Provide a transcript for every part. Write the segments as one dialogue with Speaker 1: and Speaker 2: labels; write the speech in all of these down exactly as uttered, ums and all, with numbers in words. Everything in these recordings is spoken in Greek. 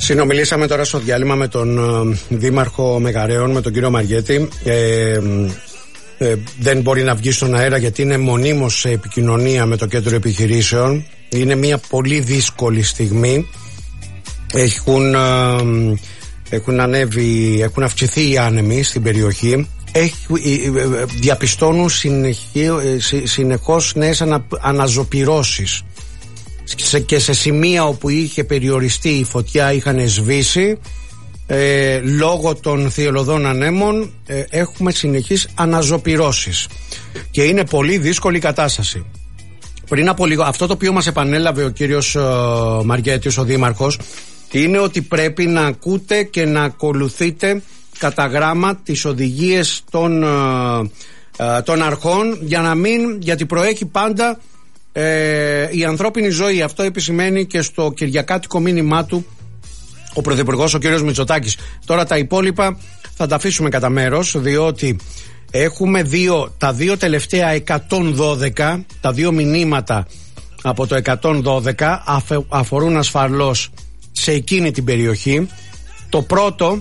Speaker 1: Συνομιλήσαμε τώρα στο διάλειμμα με τον ε, Δήμαρχο Μεγαρέων, με τον κύριο Μαριέτη. Ε, ε, δεν μπορεί να βγει στον αέρα γιατί είναι μονίμως σε επικοινωνία με το κέντρο επιχειρήσεων. Είναι μια πολύ δύσκολη στιγμή. Έχουν, ε, έχουν ανέβει, έχουν αυξηθεί οι άνεμοι στην περιοχή. Έχουν, ε, ε, διαπιστώνουν συνεχί, ε, συνεχώς νέες ανα, αναζωπυρώσεις. Και σε σημεία όπου είχε περιοριστεί η φωτιά είχαν σβήσει. Ε, λόγω των θειολωδών ανέμων ε, έχουμε συνεχείς αναζωπυρώσεις και είναι πολύ δύσκολη η κατάσταση. Πριν από λίγο, αυτό το οποίο μας επανέλαβε ο κύριος ε, Μαριέτης, ο Δήμαρχος, είναι ότι πρέπει να ακούτε και να ακολουθείτε κατά γράμμα τις οδηγίες των, ε, ε, των αρχών, για να μην, γιατί προέχει πάντα ε, η ανθρώπινη ζωή. Αυτό επισημαίνει και στο κυριακάτικο μήνυμά του ο Πρωθυπουργός, ο κύριος Μητσοτάκης. Τώρα τα υπόλοιπα θα τα αφήσουμε κατά μέρος, διότι έχουμε δύο, τα δύο τελευταία εκατόν δώδεκα, τα δύο μηνύματα από το εκατόν δώδεκα αφε, αφορούν ασφαλώς σε εκείνη την περιοχή. Το πρώτο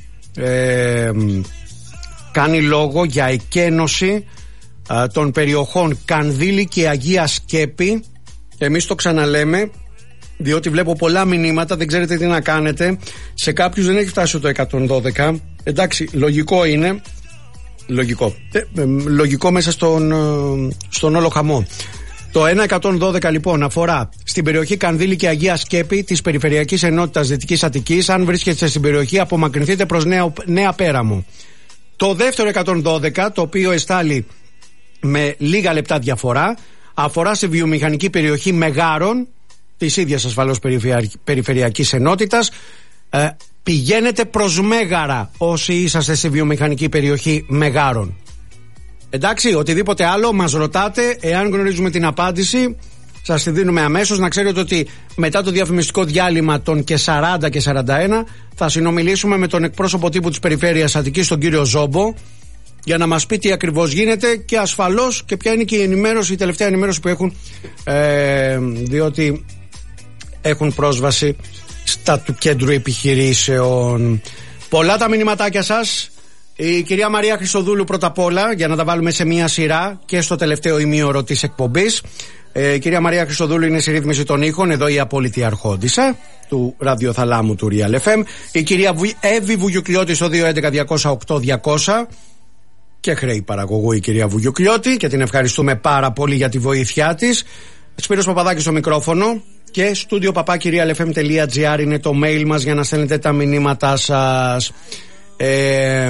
Speaker 1: ε, κάνει λόγο για εκένωση ε, των περιοχών Κανδύλη και Αγία Σκέπη. Εμείς το ξαναλέμε, διότι βλέπω πολλά μηνύματα, δεν ξέρετε τι να κάνετε. Σε κάποιους δεν έχει φτάσει το εκατόν δώδεκα. Εντάξει, λογικό είναι. Λογικό. Ε, ε, λογικό μέσα στον, ε, στον όλο χαμό. Το ένα εκατόν δώδεκα λοιπόν αφορά στην περιοχή Κανδύλη και Αγία Σκέπη της Περιφερειακής Ενότητας Δυτικής Αττικής. Αν βρίσκεστε στην περιοχή, απομακρυνθείτε προς Νέα, Νέα Πέραμο. Το δεύτερο εκατόν δώδεκα, το οποίο εστάλει με λίγα λεπτά διαφορά, αφορά στη βιομηχανική περιοχή Μεγάρων, της ίδιας ασφαλώς περιφερειακής ενότητας. ε, Πηγαίνετε προς Μέγαρα όσοι είσαστε στη βιομηχανική περιοχή Μεγάρων. Εντάξει, οτιδήποτε άλλο μας ρωτάτε, εάν γνωρίζουμε την απάντηση σας τη δίνουμε αμέσως. Να ξέρετε ότι μετά το διαφημιστικό διάλειμμα των και σαράντα και σαράντα ένα θα συνομιλήσουμε με τον εκπρόσωπο τύπου της Περιφέρειας Αττικής, τον κύριο Ζόμπο, για να μας πει τι ακριβώς γίνεται και ασφαλώς και ποια είναι και η ενημέρωση, η τελευταία ενημέρωση που έχουν, ε, διότι έχουν πρόσβαση στα του κέντρου επιχειρήσεων. Πολλά τα μηνυματάκια σας. Η κυρία Μαρία Χριστοδούλου πρώτα απ' όλα, για να τα βάλουμε σε μία σειρά και στο τελευταίο ημίωρο της εκπομπής. Ε, η κυρία Μαρία Χριστοδούλου είναι στη ρύθμιση των ήχων, εδώ η απόλυτη αρχόντισσα του ραδιοθαλάμου του Real εφ εμ. Η κυρία Εύη Βουγιουκλιώτη στο δύο έντεκα διακόσια οκτώ διακόσια. Και χρέη παραγωγού η κυρία Βουγιουκλιώτη και την ευχαριστούμε πάρα πολύ για τη βοήθειά της. Σπύρος Παπαδάκης στο μικρόφωνο και στούντιο παπάκι real f m τελεία g r είναι το mail μας για να στέλνετε τα μηνύματά σας. Ε,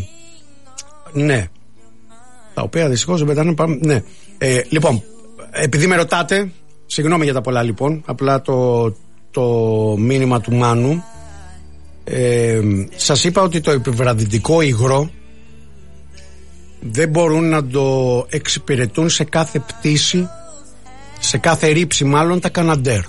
Speaker 1: ναι, τα οποία δυστυχώς δεν πετάνε πάμε. Ναι. Ε, λοιπόν, επειδή με ρωτάτε, συγγνώμη για τα πολλά λοιπόν, απλά το, το μήνυμα του Μάνου, ε, σας είπα ότι το επιβραδυτικό υγρό δεν μπορούν να το εξυπηρετούν σε κάθε πτήση, σε κάθε ρήψη μάλλον, τα Καναντέρ.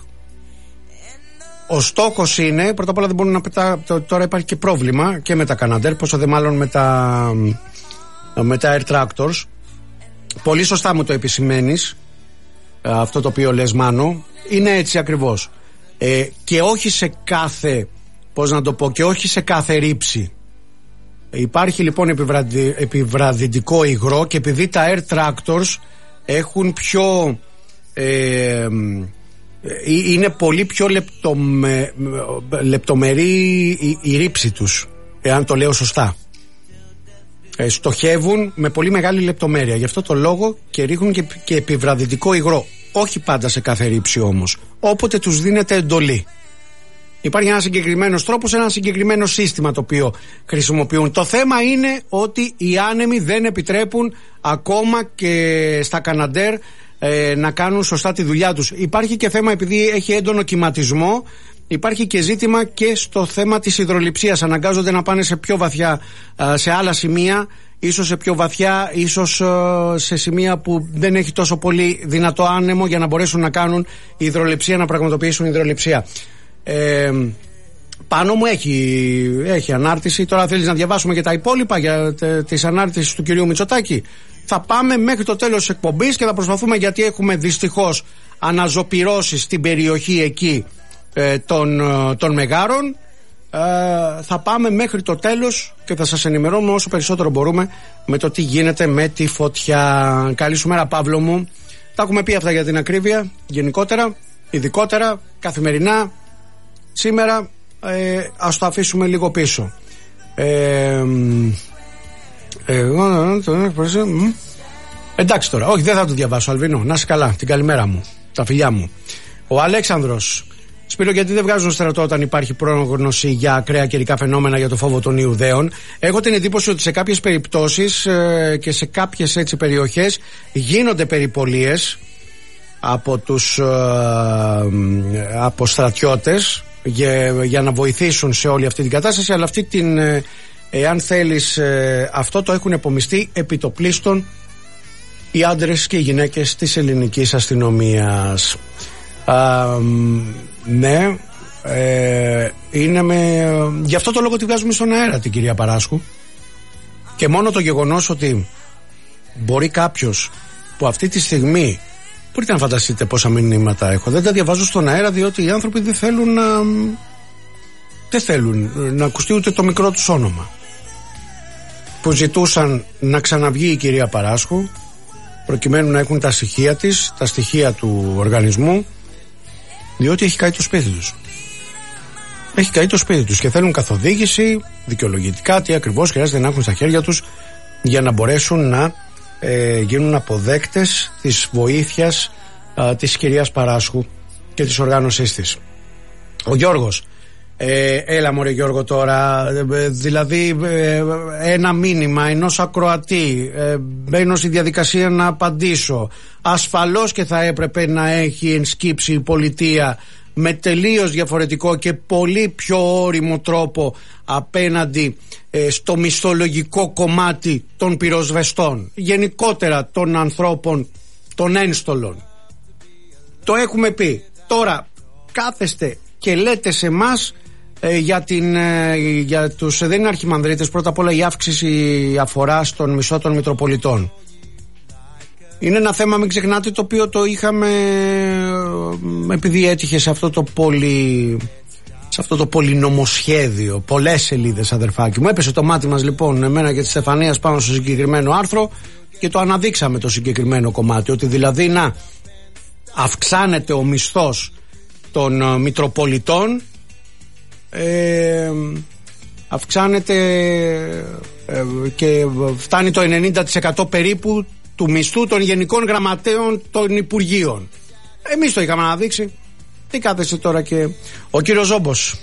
Speaker 1: Ο στόχος είναι, πρώτα απ' όλα δεν μπορούν να πετά, τώρα υπάρχει και πρόβλημα και με τα Καναντέρ, πόσο δε μάλλον με τα, με τα Air Tractors. Πολύ σωστά μου το επισημαίνεις, αυτό το οποίο λες Μάνο, είναι έτσι ακριβώς. Ε, και όχι σε κάθε, πώς να το πω, και όχι σε κάθε ρήψη. Υπάρχει λοιπόν επιβραδυ, επιβραδυτικό υγρό και επειδή τα Air Tractors έχουν πιο ε, είναι πολύ πιο λεπτομε, λεπτομερή η, η ρήψη τους, εάν το λέω σωστά. ε, στοχεύουν με πολύ μεγάλη λεπτομέρεια, γι' αυτό το λόγο και ρίχνουν και, και επιβραδυτικό υγρό, όχι πάντα σε κάθε ρήψη όμως, όποτε τους δίνεται εντολή. Υπάρχει ένα συγκεκριμένος τρόπος, ένα συγκεκριμένο σύστημα το οποίο χρησιμοποιούν. Το θέμα είναι ότι οι άνεμοι δεν επιτρέπουν ακόμα και στα Καναντέρ ε, να κάνουν σωστά τη δουλειά τους. Υπάρχει και θέμα, επειδή έχει έντονο κυματισμό, υπάρχει και ζήτημα και στο θέμα της υδρολειψίας. Αναγκάζονται να πάνε σε πιο βαθιά, σε άλλα σημεία, ίσως σε πιο βαθιά, ίσως σε σημεία που δεν έχει τόσο πολύ δυνατό άνεμο για να μπορέσουν να κάνουν υδρολειψία, να πραγματοποιήσουν υδρολειψία. Ε, πάνω μου έχει, έχει ανάρτηση. Τώρα θέλεις να διαβάσουμε και τα υπόλοιπα για τις ανάρτησεις του κυρίου Μητσοτάκη? Θα πάμε μέχρι το τέλος της εκπομπής και θα προσπαθούμε, γιατί έχουμε δυστυχώς αναζωπυρώσεις στην περιοχή εκεί ε, των, των Μεγάρων. ε, θα πάμε μέχρι το τέλος και θα σας ενημερώνουμε όσο περισσότερο μπορούμε με το τι γίνεται με τη φωτιά. Καλή σου μέρα, Παύλο μου. Τα έχουμε πει αυτά για την ακρίβεια, γενικότερα, ειδικότερα, καθημερινά. Σήμερα ε, ας το αφήσουμε λίγο πίσω. Ε, εγώ εντάξει τώρα, όχι, δεν θα το διαβάσω, Αλβίνο. Να είσαι καλά, την καλημέρα μου, τα φιλιά μου. Ο Αλέξανδρος. Σπύρο, γιατί δεν βγάζουν στρατό όταν υπάρχει πρόγνωση για ακραία καιρικά φαινόμενα για το φόβο των Ιουδαίων? Έχω την εντύπωση ότι σε κάποιες περιπτώσεις ε, και σε κάποιες έτσι περιοχές γίνονται περιπολίες από τους ε, από στρατιώτες για, για να βοηθήσουν σε όλη αυτή την κατάσταση, αλλά αυτή την, ε, εάν θέλεις, ε, αυτό το έχουν επομιστεί επιτοπλίστων οι άντρες και οι γυναίκες της ελληνικής αστυνομίας. Α, ναι, ε, είναι με, γι' αυτό το λόγο τη βγάζουμε στον αέρα την κυρία Παράσκου, και μόνο το γεγονός ότι μπορεί κάποιος που αυτή τη στιγμή, μπορείτε να φανταστείτε πόσα μηνύματα έχω, δεν τα διαβάζω στον αέρα διότι οι άνθρωποι δεν θέλουν να δεν θέλουν να ακουστεί ούτε το μικρό τους όνομα, που ζητούσαν να ξαναβγεί η κυρία Παράσκου προκειμένου να έχουν τα στοιχεία της, τα στοιχεία του οργανισμού, διότι έχει καεί το σπίτι τους. Έχει καεί το σπίτι τους και θέλουν καθοδήγηση δικαιολογητικά τι ακριβώς χρειάζεται να έχουν στα χέρια τους για να μπορέσουν να ε, γίνουν αποδέκτες της βοήθειας ε, της κυρίας Παράσχου και της οργάνωσής της. Ο Γιώργος, ε, έλα μωρέ Γιώργο τώρα, ε, δηλαδή ε, ένα μήνυμα ενός ακροατή, ε, μπαίνω στη διαδικασία να απαντήσω. Ασφαλώς και θα έπρεπε να έχει ενσκύψει η πολιτεία με τελείως διαφορετικό και πολύ πιο ώριμο τρόπο απέναντι ε, στο μισθολογικό κομμάτι των πυροσβεστών, γενικότερα των ανθρώπων των ένστολων. Το έχουμε πει. Τώρα κάθεστε και λέτε σε εμάς ε, για, την, ε, για τους δεν είναι αρχιμανδρίτες, πρώτα απ' όλα η αύξηση αφορά στον μισθό των Μητροπολιτών. Είναι ένα θέμα, μην ξεχνάτε, το οποίο το είχαμε, επειδή έτυχε σε αυτό το πολυ, σε αυτό το πολυνομοσχέδιο, πολλές σελίδες, αδερφάκι μου. Έπεσε το μάτι μας λοιπόν εμένα και τη Στεφανίας πάνω στο συγκεκριμένο άρθρο και το αναδείξαμε το συγκεκριμένο κομμάτι, ότι δηλαδή να αυξάνεται ο μισθός των Μητροπολιτών, ε, αυξάνεται ε, και φτάνει το ενενήντα τοις εκατό περίπου του μισθού των γενικών γραμματέων των Υπουργείων. Εμείς το είχαμε αναδείξει. Τι κάθεσε τώρα και ο κύριος Ζόμπος,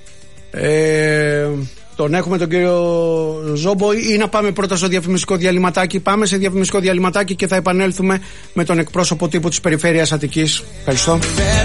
Speaker 1: ε, τον έχουμε τον κύριο Ζόμπο, ή να πάμε πρώτα στο διαφημιστικό διαλυματάκι? Πάμε σε διαφημιστικό διαλυματάκι και θα επανέλθουμε με τον εκπρόσωπο τύπου της Περιφέρειας Αττικής. Ευχαριστώ.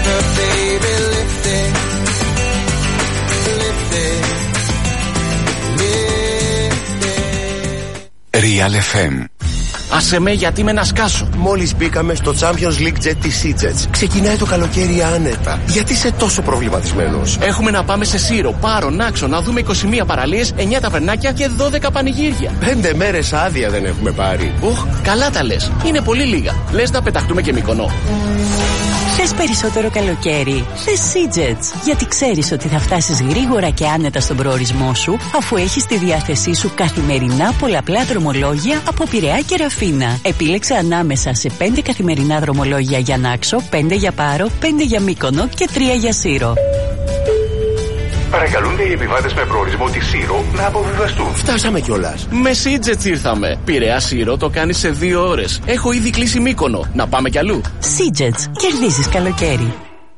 Speaker 2: Real εφ εμ.
Speaker 3: Άσε με, γιατί με να σκάσω.
Speaker 4: Μόλις μπήκαμε στο Champions League Jet της Sea-Jets. Ξεκινάει το καλοκαίρι άνετα. Γιατί είσαι τόσο προβληματισμένος?
Speaker 3: Έχουμε να πάμε σε Σύρο, Πάρο, Νάξο, να δούμε είκοσι μία παραλίες, εννιά ταβερνάκια και δώδεκα πανηγύρια.
Speaker 4: Πέντε μέρες άδεια δεν έχουμε πάρει.
Speaker 3: Οχ, καλά τα λες. Είναι πολύ λίγα. Λες να πεταχτούμε και Μυκονό.
Speaker 5: Θες περισσότερο καλοκαίρι? Θες Sea-Jets. Γιατί ξέρεις ότι θα φτάσεις γρήγορα και άνετα στον προορισμό σου, αφού έχεις στη διάθεσή σου καθημερινά πολλαπλά δρομολόγια από Πειραιά και Ραφίνα. Επίλεξε ανάμεσα σε πέντε καθημερινά δρομολόγια για Νάξο, πέντε για Πάρο, πέντε για Μύκονο και τρία για Σύρο.
Speaker 2: Παρακαλούνται οι επιβάτες με προορισμό τη Σύρο να αποβιβαστούν.
Speaker 4: Φτάσαμε κιόλας.
Speaker 3: Με Sea-Jets ήρθαμε. Πειραιά Σύρο το κάνεις σε δύο ώρες. Έχω ήδη κλείσει Μύκονο. Να πάμε κι αλλού.
Speaker 5: Sea-Jets. Κερδίζεις καλοκαίρι.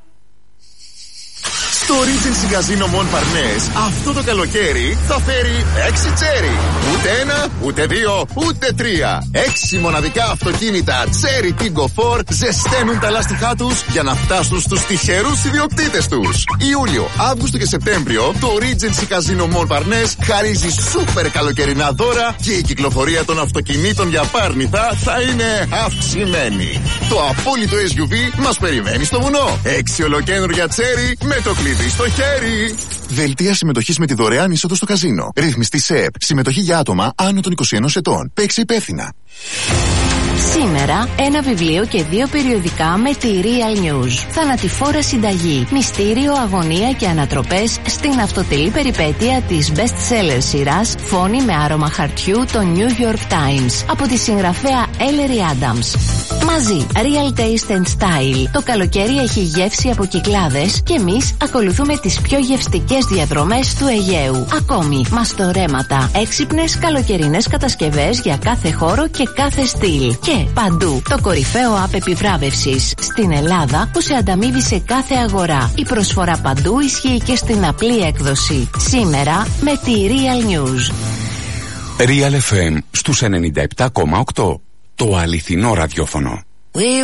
Speaker 6: Το Regency Casino Montparnasse αυτό το καλοκαίρι θα φέρει έξι τσέρι. Ούτε ένα, ούτε δύο, ούτε τρία. Έξι μοναδικά αυτοκίνητα τσέρι Tingo φορ ζεσταίνουν τα λάστιχά τους για να φτάσουν στους τυχερούς ιδιοκτήτες τους. Ιούλιο, Αύγουστο και Σεπτέμβριο το Regency Casino Montparnasse χαρίζει σούπερ καλοκαιρινά δώρα και η κυκλοφορία των αυτοκινήτων για πάρνηθα θα είναι αυξημένη. Το απόλυτο ες γιου βι μας περιμένει στο βουνό. Έξι ολοκαίνουργια τσέρι με το κλειδί στο χέρι. Δελτία συμμετοχής με τη δωρεάν είσοδο στο καζίνο. Ρύθμιστη ΣΕΠ. Συμμετοχή για άτομα άνω των είκοσι ενός ετών. Παίξε υπεύθυνα.
Speaker 7: Σήμερα ένα βιβλίο και δύο περιοδικά με τη Real News. Θανατηφόρα συνταγή, μυστήριο, αγωνία και ανατροπές στην αυτοτελή περιπέτεια της best-seller σειράς Φόνη με άρωμα χαρτιού το New York Times από τη συγγραφέα Ellery Adams. Μαζί, Real Taste and Style. Το καλοκαίρι έχει γεύση από Κυκλάδες και εμείς ακολουθούμε τις πιο γευστικές διαδρομές του Αιγαίου. Ακόμη, μαστορέματα, έξυπνες καλοκαιρινές κατασκευές για κάθε χώρο και κάθε στυλ. Και παντού, το κορυφαίο app επιβράβευσης στην Ελλάδα που σε ανταμείβει σε κάθε αγορά. Η προσφορά παντού ισχύει και στην απλή έκδοση. Σήμερα με τη Real News.
Speaker 2: Real εφ εμ στους ενενήντα επτά κόμμα οκτώ. Το αληθινό ραδιόφωνο.